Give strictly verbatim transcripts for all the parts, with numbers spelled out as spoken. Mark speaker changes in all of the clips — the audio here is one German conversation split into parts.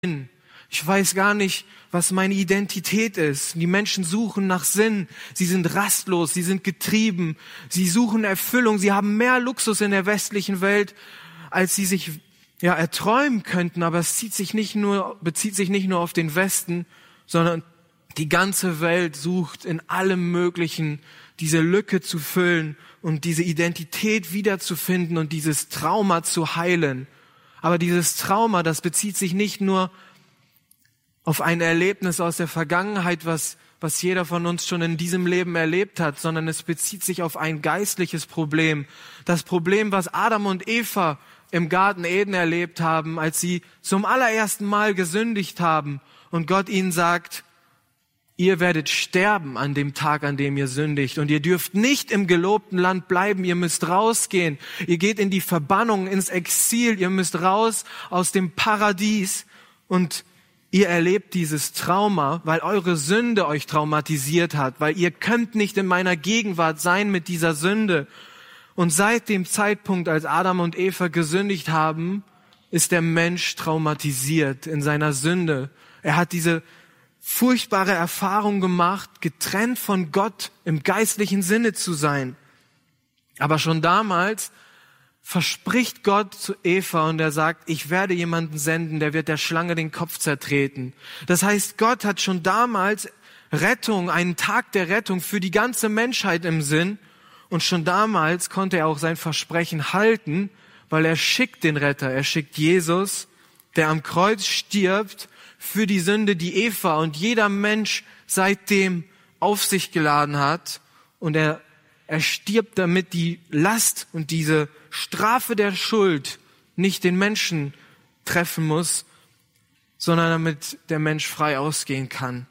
Speaker 1: Ich weiß gar nicht, was meine Identität ist. Die Menschen suchen nach Sinn. Sie sind rastlos, sie sind getrieben. Sie suchen Erfüllung. Sie haben mehr Luxus in der westlichen Welt, als sie sich ja erträumen könnten. Aber es zieht sich nicht nur, bezieht sich nicht nur auf den Westen, sondern die ganze Welt sucht in allem Möglichen, diese Lücke zu füllen und diese Identität wiederzufinden und dieses Trauma zu heilen. Aber dieses Trauma, das bezieht sich nicht nur auf ein Erlebnis aus der Vergangenheit, was, was jeder von uns schon in diesem Leben erlebt hat, sondern es bezieht sich auf ein geistliches Problem. Das Problem, was Adam und Eva im Garten Eden erlebt haben, als sie zum allerersten Mal gesündigt haben und Gott ihnen sagt, ihr werdet sterben an dem Tag, an dem ihr sündigt, und ihr dürft nicht im gelobten Land bleiben, ihr müsst rausgehen, ihr geht in die Verbannung, ins Exil, ihr müsst raus aus dem Paradies, und ihr erlebt dieses Trauma, weil eure Sünde euch traumatisiert hat, weil ihr könnt nicht in meiner Gegenwart sein mit dieser Sünde. Und seit dem Zeitpunkt, als Adam und Eva gesündigt haben, ist der Mensch traumatisiert in seiner Sünde. Er hat diese furchtbare Erfahrung gemacht, getrennt von Gott im geistlichen Sinne zu sein. Aber schon damals verspricht Gott zu Eva und er sagt, ich werde jemanden senden, der wird der Schlange den Kopf zertreten. Das heißt, Gott hat schon damals Rettung, einen Tag der Rettung für die ganze Menschheit im Sinn, und schon damals konnte er auch sein Versprechen halten, weil er schickt den Retter, er schickt Jesus, der am Kreuz stirbt für die Sünde, die Eva und jeder Mensch seitdem auf sich geladen hat, und er, er stirbt, damit die Last und diese Strafe der Schuld nicht den Menschen treffen muss, sondern damit der Mensch frei ausgehen kann.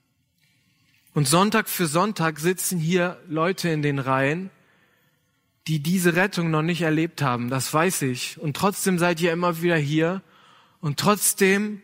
Speaker 1: Und Sonntag für Sonntag sitzen hier Leute in den Reihen, die diese Rettung noch nicht erlebt haben, das weiß ich. Und trotzdem seid ihr immer wieder hier, und trotzdem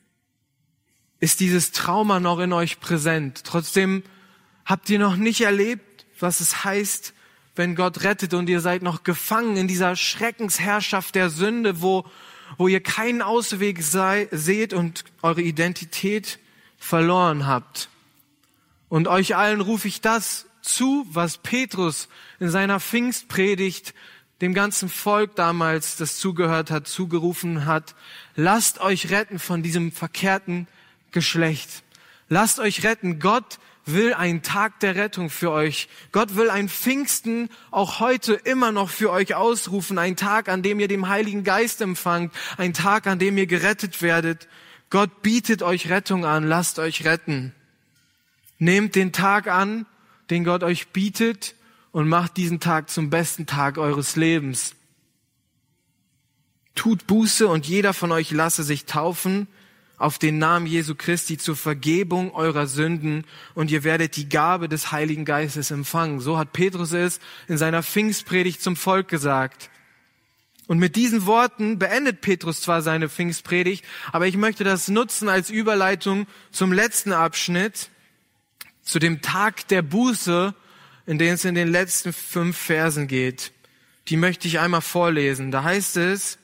Speaker 1: ist dieses Trauma noch in euch präsent. Trotzdem habt ihr noch nicht erlebt, was es heißt, wenn Gott rettet, und ihr seid noch gefangen in dieser Schreckensherrschaft der Sünde, wo, wo ihr keinen Ausweg sei, seht und eure Identität verloren habt. Und euch allen rufe ich das zu, was Petrus in seiner Pfingstpredigt dem ganzen Volk damals, das zugehört hat, zugerufen hat. Lasst euch retten von diesem verkehrten Geschlecht. Lasst euch retten. Gott will einen Tag der Rettung für euch. Gott will ein Pfingsten auch heute immer noch für euch ausrufen. Ein Tag, an dem ihr den Heiligen Geist empfangt. Ein Tag, an dem ihr gerettet werdet. Gott bietet euch Rettung an. Lasst euch retten. Nehmt den Tag an, den Gott euch bietet, und macht diesen Tag zum besten Tag eures Lebens. Tut Buße, und jeder von euch lasse sich taufen auf den Namen Jesu Christi zur Vergebung eurer Sünden, und ihr werdet die Gabe des Heiligen Geistes empfangen. So hat Petrus es in seiner Pfingstpredigt zum Volk gesagt. Und mit diesen Worten beendet Petrus zwar seine Pfingstpredigt, aber ich möchte das nutzen als Überleitung zum letzten Abschnitt, zu dem Tag der Buße, in den es in den letzten fünf Versen geht. Die möchte ich einmal vorlesen. Da heißt es: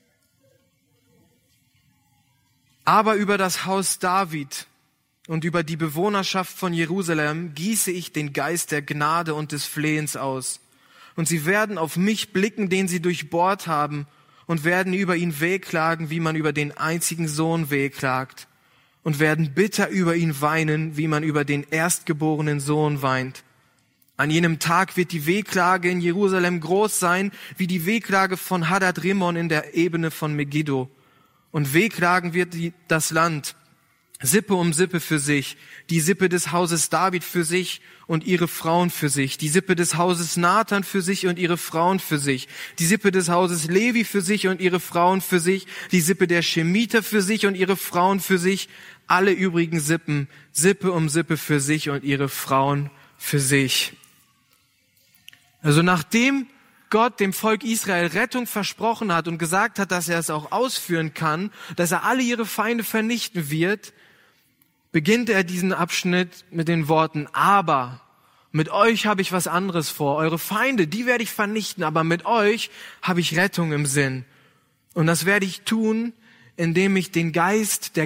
Speaker 1: Aber über das Haus David und über die Bewohnerschaft von Jerusalem gieße ich den Geist der Gnade und des Flehens aus. Und sie werden auf mich blicken, den sie durchbohrt haben, und werden über ihn wehklagen, wie man über den einzigen Sohn wehklagt, und werden bitter über ihn weinen, wie man über den erstgeborenen Sohn weint. An jenem Tag wird die Wehklage in Jerusalem groß sein, wie die Wehklage von Hadad-Rimon in der Ebene von Megiddo. Und wehklagen wird die, das Land, Sippe um Sippe für sich, die Sippe des Hauses David für sich und ihre Frauen für sich, die Sippe des Hauses Nathan für sich und ihre Frauen für sich, die Sippe des Hauses Levi für sich und ihre Frauen für sich, die Sippe der Schemiter für sich und ihre Frauen für sich, alle übrigen Sippen, Sippe um Sippe für sich und ihre Frauen für sich. Also nachdem Gott dem Volk Israel Rettung versprochen hat und gesagt hat, dass er es auch ausführen kann, dass er alle ihre Feinde vernichten wird, beginnt er diesen Abschnitt mit den Worten: Aber mit euch habe ich was anderes vor. Eure Feinde, die werde ich vernichten, aber mit euch habe ich Rettung im Sinn. Und das werde ich tun, indem ich den Geist der